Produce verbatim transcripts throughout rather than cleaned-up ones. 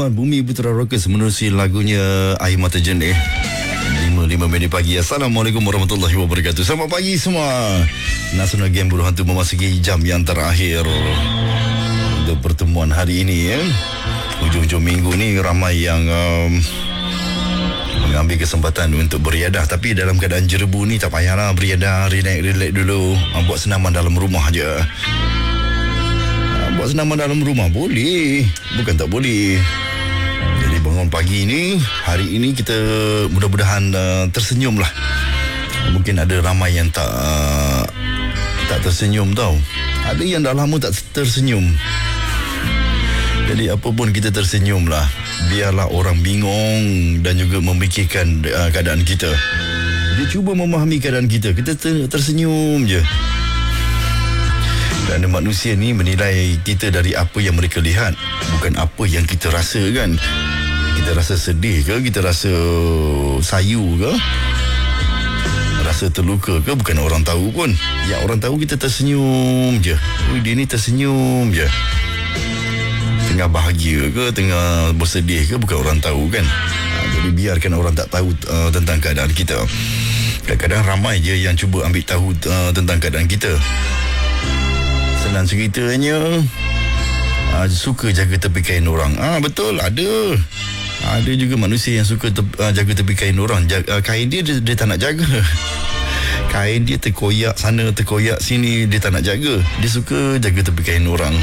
Muhammad Bumi Putra Rockers menerusi lagunya Air Mata Jernih. lima lima minit pagi. Assalamualaikum warahmatullahi wabarakatuh. Selamat pagi semua. Nasional Game Buruh Hantu memasuki jam yang terakhir untuk pertemuan hari ini ya. Hujung-hujung minggu ni ramai yang um, mengambil kesempatan untuk beriadah, tapi dalam keadaan jerebu ni tak payahlah beriadah, relax-relax dulu. Buat senaman dalam rumah je. Buat senaman dalam rumah boleh, bukan tak boleh. Jadi bangun pagi ni, hari ini kita mudah-mudahan uh, tersenyum lah. Mungkin ada ramai yang tak uh, tak tersenyum tau. Ada yang dah lama tak tersenyum. Jadi apa pun kita tersenyum lah. Biarlah orang bingung dan juga memikirkan uh, keadaan kita. Dia cuba memahami keadaan kita. Kita ter- tersenyum je. Kerana manusia ni menilai kita dari apa yang mereka lihat, bukan apa yang kita rasa kan. Kita rasa sedih ke, kita rasa sayu ke, rasa terluka ke, bukan orang tahu pun. Yang orang tahu kita tersenyum je. Ui, dia ni tersenyum je. Tengah bahagia ke, tengah bersedih ke, bukan orang tahu kan. Ha, jadi biarkan orang tak tahu uh, tentang keadaan kita. Kadang-kadang ramai je yang cuba ambil tahu uh, tentang keadaan kita. Senang ceritanya, uh, suka jaga tepi kain orang. Ah, betul, ada. Ada juga manusia yang suka te- uh, jaga tepi kain orang. Jaga, uh, kain dia, dia, dia tak nak jaga. Kain dia terkoyak sana, terkoyak sini, dia tak nak jaga. Dia suka jaga tepi kain orang.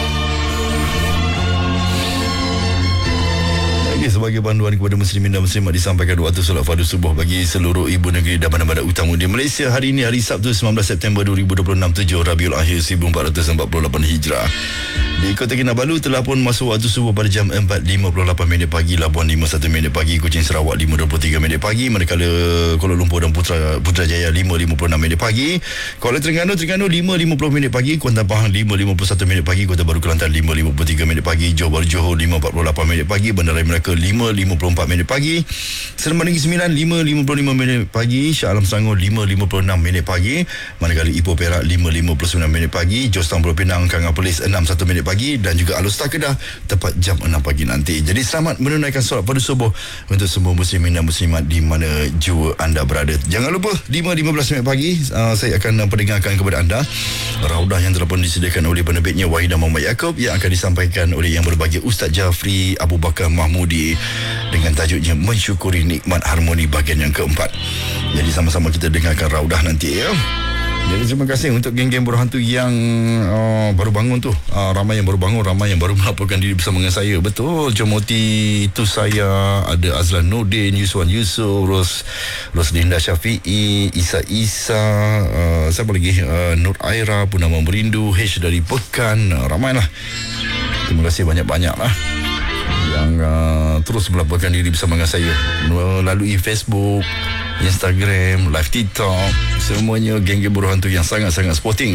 Sebagai panduan kepada muslimin dan muslimat disampaikan waktu solat fardu subuh bagi seluruh ibu negeri dan bandar-bandar utama di Malaysia. Hari ini hari Sabtu sembilan belas September dua ribu dua puluh enam, tujuh Rabiul Akhir seribu empat ratus empat puluh lapan Hijrah. Di Kota Kinabalu telah pun masuk waktu subuh pada jam empat lima puluh lapan minit pagi, Labuan lima puluh satu minit pagi, Kuching Sarawak lima dua puluh tiga minit pagi, manakala Kuala Lumpur dan Putra, Putrajaya lima lima puluh enam minit pagi, Kuala Terengganu Terengganu lima lima puluh minit pagi, Kuantan Pahang lima lima puluh satu minit pagi, Kota Baru Kelantan lima lima puluh tiga minit pagi, Johor Bahru Johor lima empat puluh lapan minit pagi, Bandaraya Melaka lima lima puluh empat minit pagi, Seremban Negeri Sembilan lima lima puluh lima minit pagi, Shah Alam Selangor lima lima puluh enam minit pagi, manakala Ipoh Perak lima lima puluh sembilan minit pagi, Jos Pulau Pinang Kanga Perlis enam satu minit pagi, dan juga Alor Setar Kedah tepat jam enam pagi nanti. Jadi selamat menunaikan solat pada subuh untuk semua muslimin dan muslimat di mana jua anda berada. Jangan lupa lima lima belas minit pagi uh, saya akan uh, pendengarkan kepada anda raudah yang telah pun disediakan oleh penerbitnya Wahidah Muhammad Yaakob, yang akan disampaikan oleh yang berbahagia Ustaz Jafri Abu Bakar Mahmudi dengan tajuknya Mensyukuri Nikmat Harmoni bahagian yang keempat. Jadi sama-sama kita dengarkan raudah nanti ya. Jadi terima kasih untuk geng-geng Buruh Hantu yang uh, baru bangun tu. Uh, ramai yang baru bangun, ramai yang baru melaporkan diri bersama dengan saya. Betul, Jomoti itu saya, ada Azlan Nordin, Yuswan Yusof, Ros Roslinda Syafi'i, Isa Isa, uh, siapa lagi? Uh, Nur Aira, Purnama Merindu, H dari Pekan. Uh, ramailah. Terima kasih banyak-banyak lah yang uh, terus melaporkan diri bersama dengan saya melalui Facebook, Instagram, live TikTok. Semuanya geng-geng Buruh Hantu yang sangat-sangat sporting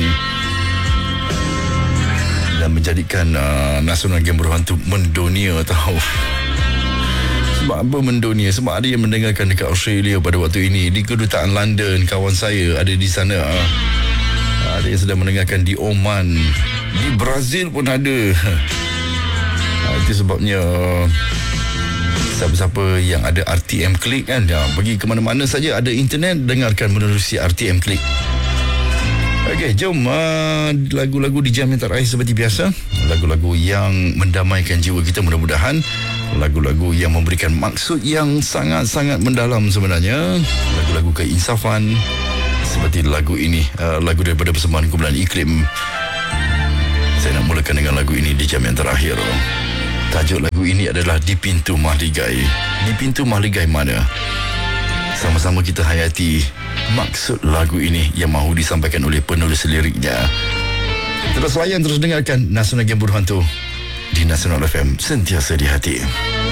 dan menjadikan uh, Nasional Game Buruh Hantu mendunia tahu. Sebab apa mendunia? Sebab ada yang mendengarkan dekat Australia pada waktu ini, di kedutaan London, kawan saya ada di sana. Uh, ada yang sedang mendengarkan di Oman, di Brazil pun ada. Uh, itu sebabnya uh, siapa-siapa yang ada R T M Click kan, ya, pergi ke mana-mana saja ada internet, dengarkan menerusi R T M Click. Okey, jom uh, lagu-lagu di jam yang terakhir seperti biasa. Lagu-lagu yang mendamaikan jiwa kita mudah-mudahan. Lagu-lagu yang memberikan maksud yang sangat-sangat mendalam sebenarnya. Lagu-lagu keinsafan seperti lagu ini, uh, lagu daripada persembahan Kumpulan Iklim. Saya nak mulakan dengan lagu ini di jam yang terakhir. Tajuk lagu ini adalah Di Pintu Mahligai. Di Pintu Mahligai mana? Sama-sama kita hayati maksud lagu ini yang mahu disampaikan oleh penulis liriknya. Terus layan, terus dengarkan Nasional Game Buruh Hantu di Nasional F M, sentiasa di hati.